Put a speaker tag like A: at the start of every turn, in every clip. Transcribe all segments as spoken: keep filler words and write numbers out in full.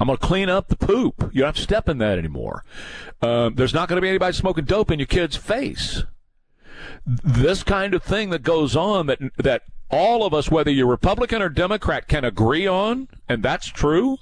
A: I'm going to clean up the poop. You don't have to step in that anymore. Um, there's not going to be anybody smoking dope in your kid's face. This kind of thing that goes on that that all of us, whether you're Republican or Democrat, can agree on, and that's true.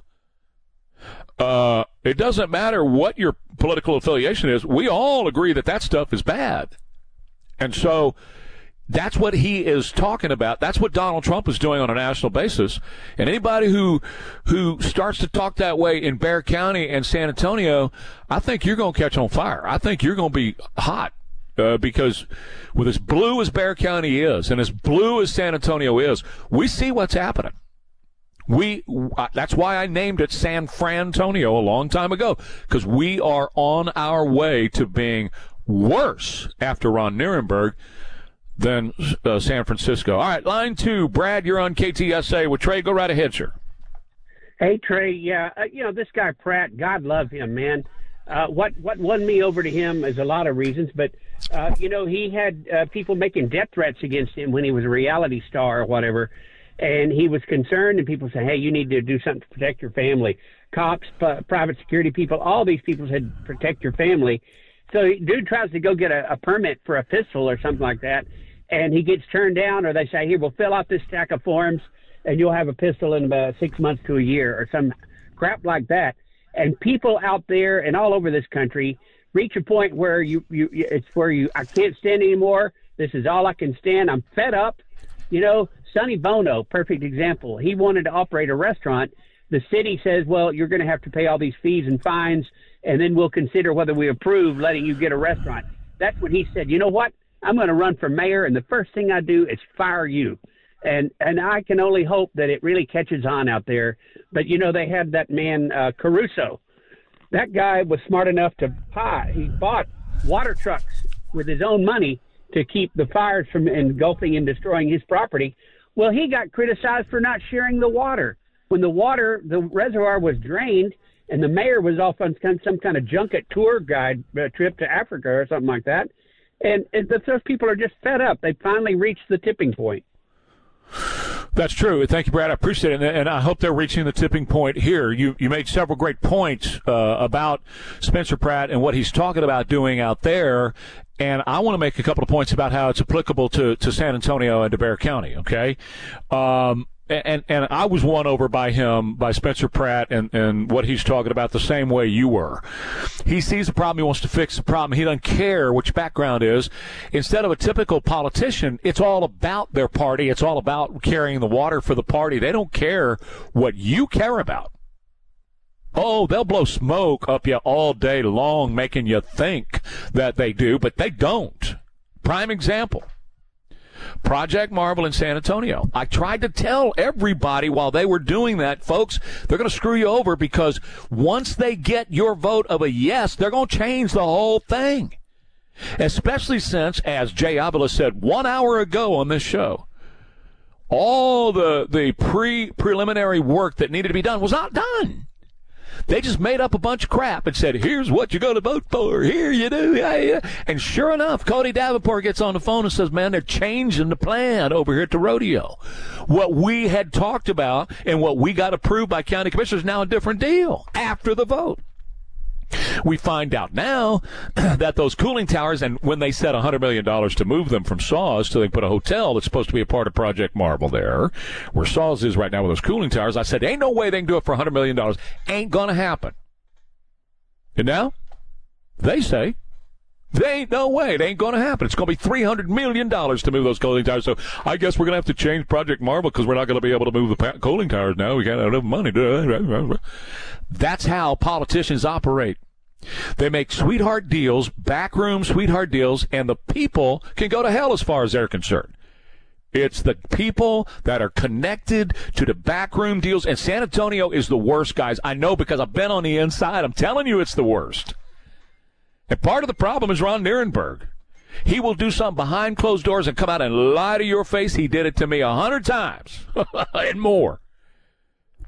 A: Uh, it doesn't matter what your political affiliation is. We all agree that that stuff is bad. And so that's what he is talking about. That's what Donald Trump is doing on a national basis. And anybody who who starts to talk that way in Bexar County and San Antonio, I think you're going to catch on fire. I think you're going to be hot. Uh, because with as blue as Bexar County is and as blue as San Antonio is, we see what's happening. We uh, that's why I named it San Frantonio a long time ago, because we are on our way to being worse after Ron Nirenberg than uh, San Francisco. All right, line two, Brad, you're on K T S A with Trey. Go right ahead, sir.
B: Hey, Trey, yeah, uh, you know, this guy Pratt, God love him, man. Uh, what what won me over to him is a lot of reasons, but, uh, you know, he had uh, people making death threats against him when he was a reality star or whatever, and he was concerned, and people said, hey, you need to do something to protect your family. Cops, p- private security people, all these people said protect your family. So dude tries to go get a, a permit for a pistol or something like that, and he gets turned down, or they say, here, we'll fill out this stack of forms, and you'll have a pistol in about six months to a year or some crap like that. And people out there and all over this country reach a point where you, you it's where you, I can't stand anymore. This is all I can stand. I'm fed up. You know, Sonny Bono, perfect example. He wanted to operate a restaurant. The city says, well, you're going to have to pay all these fees and fines, and then we'll consider whether we approve letting you get a restaurant. That's when he said, you know what? I'm going to run for mayor, and the first thing I do is fire you. And and I can only hope that it really catches on out there. But, you know, they had that man, uh, Caruso. That guy was smart enough to buy. He bought water trucks with his own money to keep the fires from engulfing and destroying his property. Well, he got criticized for not sharing the water. When the water, the reservoir was drained, and the mayor was off on some, some kind of junket tour guide uh, trip to Africa or something like that. And, and those people are just fed up. They finally reached the tipping point.
A: That's true. Thank you, Brad. I appreciate it, and I hope they're reaching the tipping point here. You you made several great points uh, about Spencer Pratt and what he's talking about doing out there, and I want to make a couple of points about how it's applicable to, to San Antonio and to Bexar County, okay? Um, and, and I was won over by him, by Spencer Pratt, and, and what he's talking about the same way you were. He sees the problem. He wants to fix the problem. He doesn't care which background is. Instead of a typical politician, it's all about their party. It's all about carrying the water for the party. They don't care what you care about. Oh, they'll blow smoke up you all day long, making you think that they do, but they don't. Prime example. Project Marvel in San Antonio. I tried to tell everybody while they were doing that, folks, they're going to screw you over, because once they get your vote of a yes, they're going to change the whole thing. Especially since, as Jay Avila said one hour ago on this show, all the, the pre preliminary work that needed to be done was not done. They just made up a bunch of crap and said, here's what you're going to vote for. Here you do. Yeah, yeah. And sure enough, Cody Davenport gets on the phone and says, man, they're changing the plan over here at the rodeo. What we had talked about and what we got approved by county commissioners is now a different deal after the vote. We find out now that those cooling towers, and when they said one hundred million dollars to move them from Saws so they put a hotel that's supposed to be a part of Project Marvel there, where Saws is right now with those cooling towers, I said, ain't no way they can do it for one hundred million dollars. Ain't going to happen. And now they say, there ain't no way. It ain't going to happen. It's going to be three hundred million dollars to move those cooling towers. So I guess we're going to have to change Project Marvel because we're not going to be able to move the cooling towers now. We can't have enough money. That's how politicians operate. They make sweetheart deals, backroom sweetheart deals, and the people can go to hell as far as they're concerned. It's the people that are connected to the backroom deals, and San Antonio is the worst, guys. I know because I've been on the inside. I'm telling you it's the worst. And part of the problem is Ron Nirenberg. He will do something behind closed doors and come out and lie to your face. He did it to me a hundred times and more.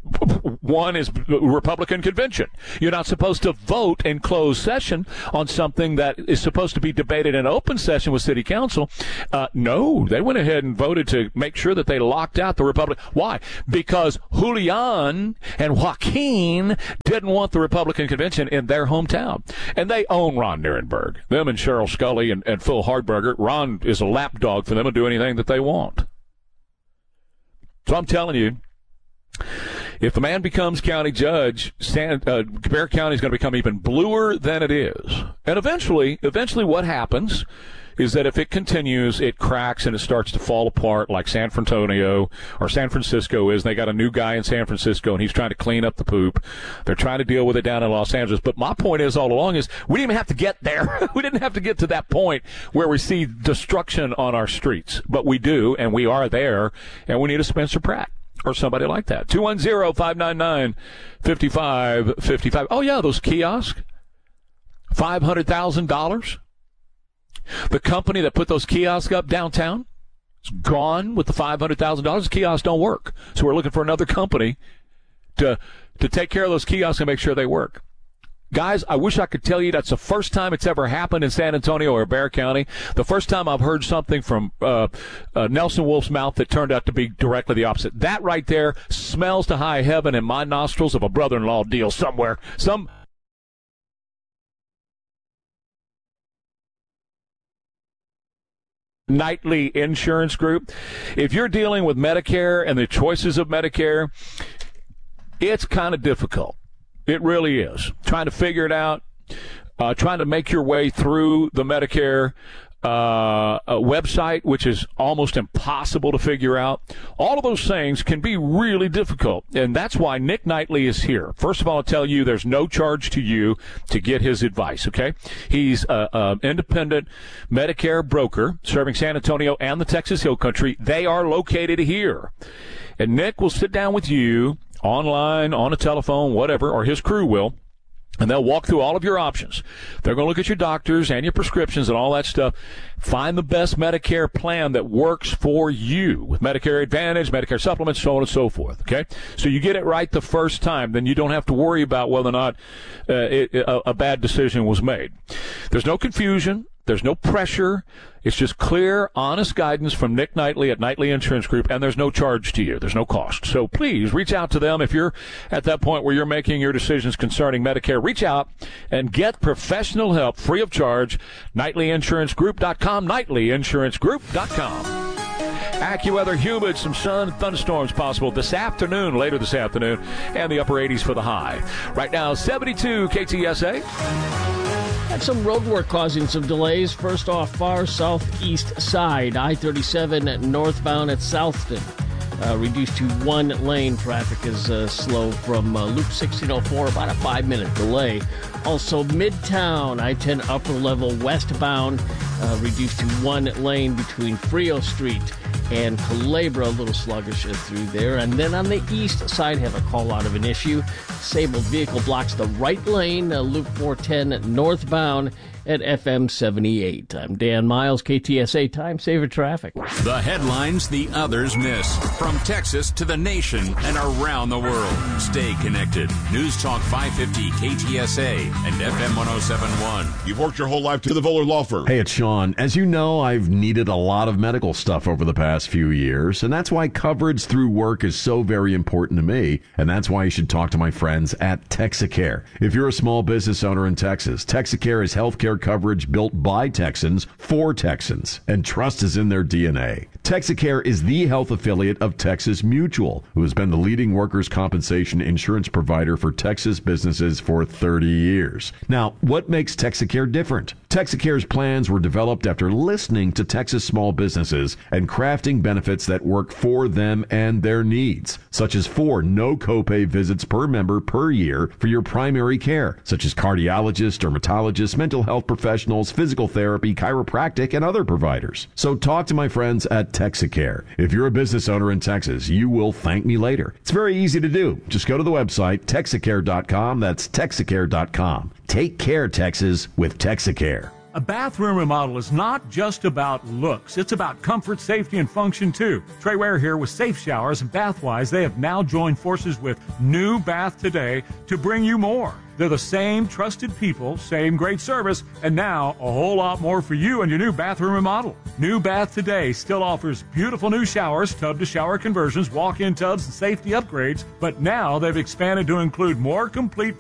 A: One is Republican convention. You're not supposed to vote in closed session on something that is supposed to be debated in open session with city council. Uh, no, they went ahead and voted to make sure that they locked out the Republican. Why? Because Julian and Joaquin didn't want the Republican convention in their hometown. And they own Ron Nirenberg. Them and Cheryl Scully and, and Phil Hardberger. Ron is a lapdog for them and do anything that they want. So I'm telling you, if the man becomes county judge, San, uh, Bexar County is going to become even bluer than it is. And eventually, eventually what happens is that if it continues, it cracks and it starts to fall apart like San Antonio or San Francisco is. And they got a new guy in San Francisco, and he's trying to clean up the poop. They're trying to deal with it down in Los Angeles. But my point is all along is we didn't even have to get there. We didn't have to get to that point where we see destruction on our streets. But we do, and we are there, and we need a Spencer Pratt. Or somebody like that. two one zero, five nine nine, five five five five. Oh, yeah, those kiosks. five hundred thousand dollars. The company that put those kiosks up downtown is gone with the five hundred thousand dollars. The kiosks don't work. So we're looking for another company to to take care of those kiosks and make sure they work. Guys, I wish I could tell you that's the first time it's ever happened in San Antonio or Bexar County. The first time I've heard something from uh, uh, Nelson Wolf's mouth that turned out to be directly the opposite. That right there smells to high heaven in my nostrils of a brother-in-law deal somewhere. Some Nightly Insurance Group. If you're dealing with Medicare and the choices of Medicare, it's kind of difficult. It really is. Trying to figure it out, uh, trying to make your way through the Medicare uh, uh, website, which is almost impossible to figure out. All of those things can be really difficult, and that's why Nick Knightley is here. First of all, I'll tell you there's no charge to you to get his advice, okay? He's an independent Medicare broker serving San Antonio and the Texas Hill Country. They are located here, and Nick will sit down with you online, on a telephone, whatever, or his crew will, and they'll walk through all of your options. They're going to look at your doctors and your prescriptions and all that stuff. Find the best Medicare plan that works for you with Medicare Advantage, Medicare Supplements, so on and so forth, okay? So you get it right the first time. Then you don't have to worry about whether or not uh, it, a, a bad decision was made. There's no confusion. There's no pressure. It's just clear, honest guidance from Nick Knightley at Knightley Insurance Group, and there's no charge to you. There's no cost. So please reach out to them if you're at that point where you're making your decisions concerning Medicare. Reach out and get professional help free of charge. Knightley Insurance Group dot com, Knightley Insurance Group dot com. AccuWeather, humid, some sun, thunderstorms possible this afternoon, later this afternoon, and the upper eighties for the high. Right now, seventy-two K T S A.
C: Had some road work causing some delays. First off, far southeast side, I thirty-seven northbound at Southton. Uh, reduced to one lane. Traffic is uh, slow from uh, Loop sixteen oh four, about a five-minute delay. Also, Midtown, I ten upper level westbound, uh, reduced to one lane between Frio Street and Culebra, a little sluggish through there. And then on the east side, have a call out of an issue. Disabled vehicle blocks the right lane, uh, Loop four ten northbound at F M seventy-eight. I'm Dan Miles, K T S A Time Saver Traffic.
D: The headlines the others miss. From Texas to the nation and around the world. Stay connected. News Talk five fifty K T S A and F M one oh seven point one.
E: You've worked your whole life to the Voller Law Firm.
F: Hey, it's Sean. As you know, I've needed a lot of medical stuff over the past few years, and that's why coverage through work is so very important to me, and that's why you should talk to my friends at Texacare. If you're a small business owner in Texas, Texacare is healthcare coverage built by Texans for Texans, and trust is in their D N A. Texacare is the health affiliate of Texas Mutual, who has been the leading workers' compensation insurance provider for Texas businesses for thirty years. Now, what makes Texacare different? Texacare's plans were developed after listening to Texas small businesses and crafting benefits that work for them and their needs, such as four no copay visits per member per year for your primary care, such as cardiologists, dermatologists, mental health professionals, physical therapy, chiropractic, and other providers. So talk to my friends at Texacare. If you're a business owner in Texas, you will thank me later. It's very easy to do. Just go to the website, Texacare dot com. That's Texacare dot com. Take care, Texas, with Texacare.
G: A bathroom remodel is not just about looks. It's about comfort, safety, and function, too. Trey Ware here with Safe Showers and Bathwise. They have now joined forces with New Bath Today to bring you more. They're the same trusted people, same great service, and now a whole lot more for you and your new bathroom remodel. New Bath Today still offers beautiful new showers, tub-to-shower conversions, walk-in tubs, and safety upgrades, but now they've expanded to include more complete